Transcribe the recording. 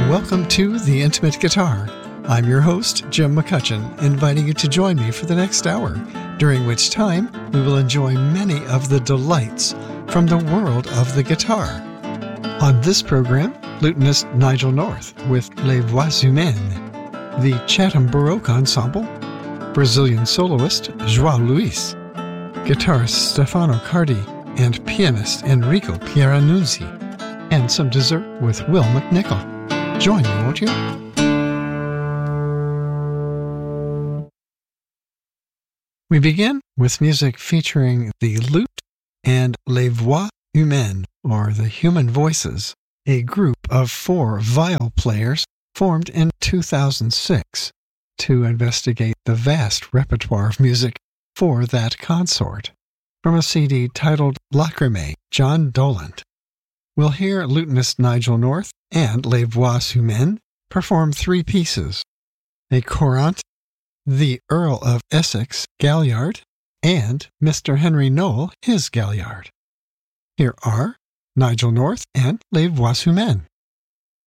Welcome to The Intimate Guitar. I'm your host, Jim McCutcheon, inviting you to join me for the next hour, during which time we will enjoy many of the delights from the world of the guitar. On this program, lutenist Nigel North with Les Voix Humaines, the Chatham Baroque Ensemble, Brazilian soloist João Luis, guitarist Stefano Cardi, and pianist Enrico Pieranunzi, and some dessert with Will McNichol. Join me, won't you? We begin with music featuring the lute and Les Voix Humaines, or the Human Voices, a group of 4 viol players formed in 2006 to investigate the vast repertoire of music for that consort. From a CD titled Lacrimae, John Doland. We'll hear lutenist Nigel North and Les Voix Humaines perform 3 pieces: a courante, the Earl of Essex Galliard, and Mr. Henry Noel his Galliard. Here are Nigel North and Les Voix Humaines.